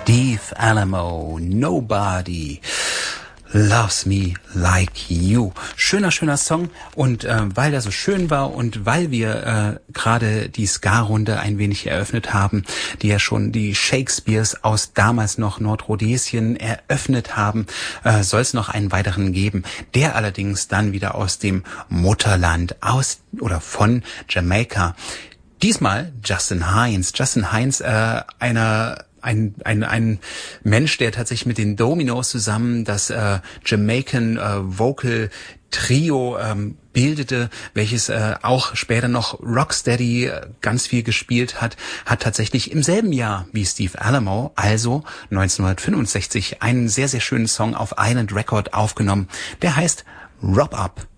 Steve Alamo, Nobody Loves Me Like You. Schöner Song. Und weil der so schön war und weil wir gerade die Ska-Runde ein wenig eröffnet haben, die ja schon die Shakespeares aus damals noch Nordrhodesien eröffnet haben, soll es noch einen weiteren geben, der allerdings dann wieder aus dem Mutterland, von Jamaika. Diesmal Justin Hines. Justin Hines, ein Mensch, der tatsächlich mit den Dominos zusammen das Jamaican Vocal Trio bildete, welches auch später noch Rocksteady ganz viel gespielt hat tatsächlich im selben Jahr wie Steve Alamo, also 1965, einen sehr, sehr schönen Song auf Island Record aufgenommen. Der heißt Rob Up.